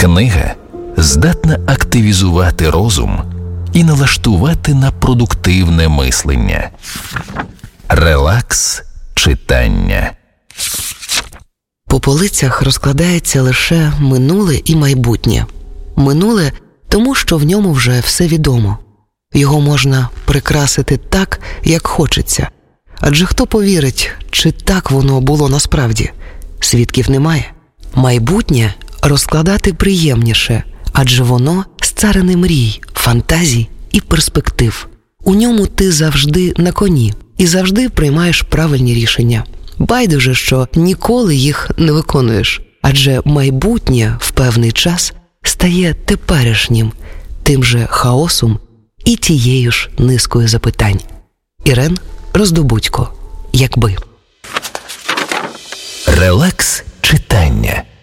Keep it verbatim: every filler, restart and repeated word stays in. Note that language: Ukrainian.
Книга здатна активізувати розум і налаштувати на продуктивне мислення. Релакс читання. По полицях розкладається лише минуле і майбутнє. Минуле тому, що в ньому вже все відомо. Його можна прикрасити так, як хочеться. Адже хто повірить, чи так воно було насправді? Свідків немає. Майбутнє розкладати приємніше, адже воно – царини мрій, фантазій і перспектив. У ньому ти завжди на коні і завжди приймаєш правильні рішення. Байдуже, що ніколи їх не виконуєш, адже майбутнє в певний час стає теперішнім, тим же хаосом і тією ж низкою запитань. Ірен Роздобудько. Якби. Релакс читання.